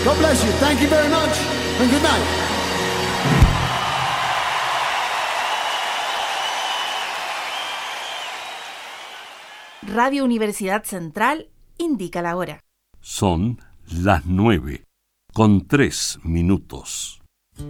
God bless you. Thank you very much and good night. Radio Universidad Central indica la hora. Son las 9:03.